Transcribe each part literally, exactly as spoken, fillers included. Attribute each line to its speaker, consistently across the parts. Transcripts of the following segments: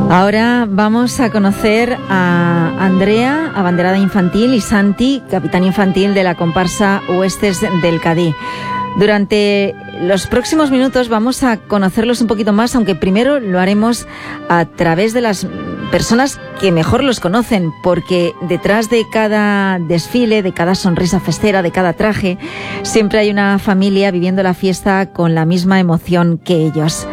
Speaker 1: Ahora vamos a conocer a Andrea, abanderada infantil, y Santi, capitán infantil de la comparsa Huestes del Cadí. Durante los próximos minutos vamos a conocerlos un poquito más, aunque primero lo haremos a través de las personas que mejor los conocen, porque detrás de cada desfile, de cada sonrisa festera, de cada traje, siempre hay una familia viviendo la fiesta con la misma emoción que ellos.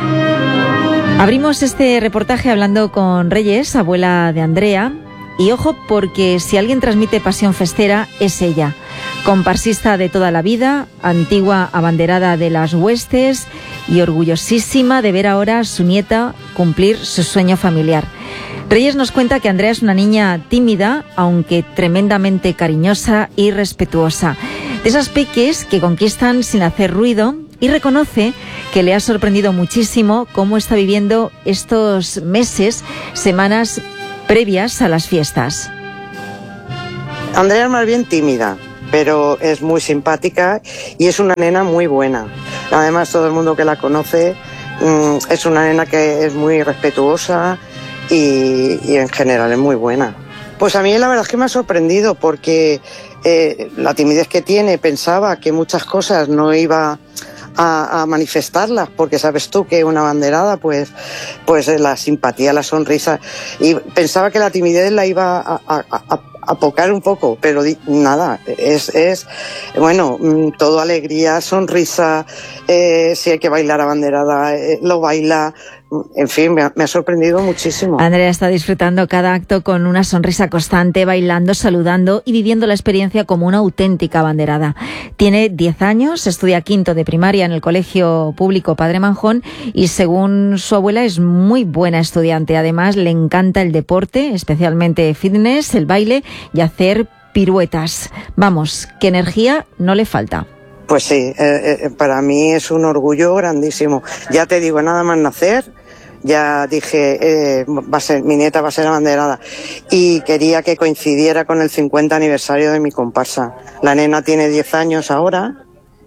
Speaker 1: Abrimos este reportaje hablando con Reyes, abuela de Andrea, y ojo porque si alguien transmite pasión festera es ella, comparsista de toda la vida, antigua abanderada de las Huestes y orgullosísima de ver ahora a su nieta cumplir su sueño familiar. Reyes nos cuenta que Andrea es una niña tímida, aunque tremendamente cariñosa y respetuosa, de esas peques que conquistan sin hacer ruido, y reconoce que le ha sorprendido muchísimo cómo está viviendo estos meses, semanas previas a las fiestas.
Speaker 2: Andrea es más bien tímida, pero es muy simpática y es una nena muy buena. Además, todo el mundo que la conoce mmm, es una nena que es muy respetuosa y, y en general es muy buena. Pues a mí la verdad es que me ha sorprendido porque eh, la timidez que tiene, pensaba que muchas cosas no iba A, a manifestarlas, porque sabes tú que una abanderada pues pues la simpatía, la sonrisa, y pensaba que la timidez la iba a, a, a, a pocar un poco, pero di, nada, es, es bueno, todo alegría, sonrisa, eh, si hay que bailar abanderada, eh, lo baila. En fin, me ha, me ha sorprendido muchísimo.
Speaker 1: Andrea está disfrutando cada acto con una sonrisa constante, bailando, saludando y viviendo la experiencia como una auténtica abanderada. Tiene diez años, estudia quinto de primaria en el Colegio Público Padre Manjón y, según su abuela, es muy buena estudiante. Además, le encanta el deporte, especialmente fitness, el baile y hacer piruetas. Vamos, que energía no le falta.
Speaker 2: Pues sí, eh, eh, para mí es un orgullo grandísimo. Ya te digo, nada más nacer, ya dije, eh, va a ser, mi nieta va a ser abanderada. Y quería que coincidiera con el cincuenta aniversario de mi comparsa. La nena tiene diez años ahora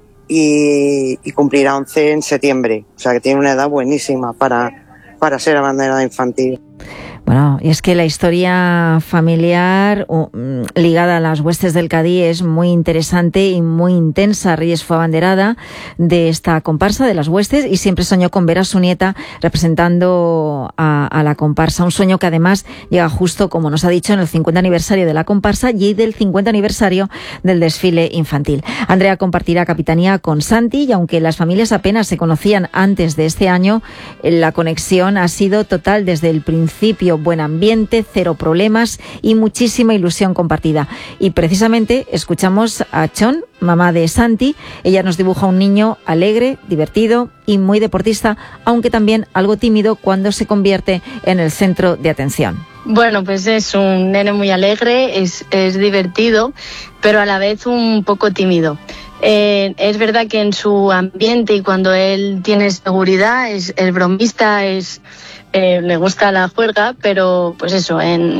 Speaker 2: y, y cumplirá once en septiembre. O sea que tiene una edad buenísima para, para ser abanderada infantil.
Speaker 1: Bueno, y es que la historia familiar uh, ligada a las Huestes del Cadí es muy interesante y muy intensa. Reyes fue abanderada de esta comparsa de las Huestes y siempre soñó con ver a su nieta representando a, a la comparsa. Un sueño que además llega justo, como nos ha dicho, en el cincuenta aniversario de la comparsa y del cincuenta aniversario del desfile infantil. Andrea compartirá capitanía con Santi y aunque las familias apenas se conocían antes de este año, la conexión ha sido total desde el principio. Buen ambiente, cero problemas y muchísima ilusión compartida. Y precisamente escuchamos a Chon, mamá de Santi. Ella nos dibuja un niño alegre, divertido y muy deportista, aunque también algo tímido cuando se convierte en el centro de atención.
Speaker 3: Bueno, pues es un nene muy alegre, es, es divertido, pero a la vez un poco tímido. Eh, es verdad que en su ambiente y cuando él tiene seguridad es, es bromista, es eh, le gusta la juerga, pero pues eso, en,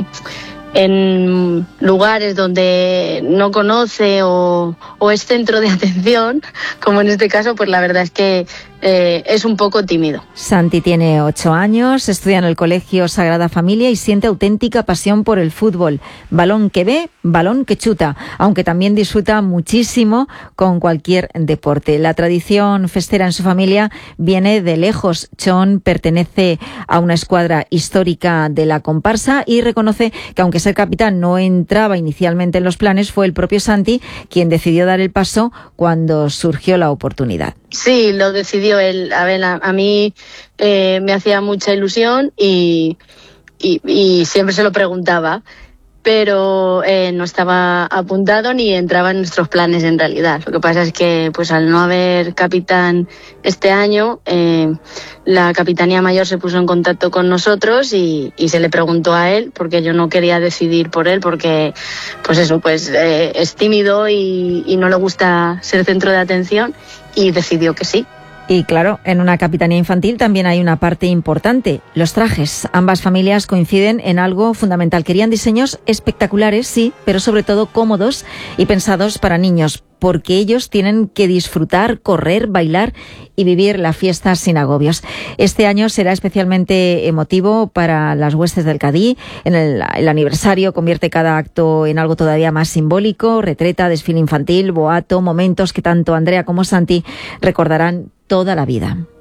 Speaker 3: en lugares donde no conoce o, o es centro de atención, como en este caso, pues la verdad es que eh, es un poco tímido.
Speaker 1: Santi tiene ocho años, estudia en el Colegio Sagrada Familia y siente auténtica pasión por el fútbol. Balón que ve, balón que chuta, aunque también disfruta muchísimo con cualquier deporte. La tradición festera en su familia viene de lejos. Chon pertenece a una escuadra histórica de la comparsa y reconoce que aunque ser capitán no entraba inicialmente en los planes, fue el propio Santi quien decidió dar el paso cuando surgió la oportunidad.
Speaker 3: Sí, lo decidió él. A ver, a, a mí eh, me hacía mucha ilusión y, y, y siempre se lo preguntaba, pero eh, no estaba apuntado ni entraba en nuestros planes en realidad. Lo que pasa es que pues al no haber capitán este año, eh, la Capitanía Mayor se puso en contacto con nosotros y, y se le preguntó a él, porque yo no quería decidir por él, porque pues eso, pues eh, es tímido y, y no le gusta ser centro de atención, y decidió que sí.
Speaker 1: Y claro, en una capitanía infantil también hay una parte importante, los trajes. Ambas familias coinciden en algo fundamental. Querían diseños espectaculares, sí, pero sobre todo cómodos y pensados para niños. porque ellos tienen que disfrutar, correr, bailar y vivir la fiesta sin agobios. Este año será especialmente emotivo para las huestes del Cadí. En el, el aniversario convierte cada acto en algo todavía más simbólico: retreta, desfile infantil, boato, momentos que tanto Andrea como Santi recordarán toda la vida.